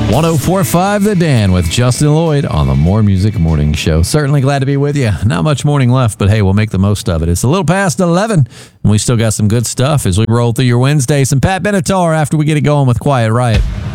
104.5 The Dan with Justin Lloyd on the More Music Morning Show. Certainly glad to be with you. Not much morning left, but hey, we'll make the most of it. It's a little past 11, and we still got some good stuff as we roll through your Wednesday. Some Pat Benatar after we get it going with Quiet Riot.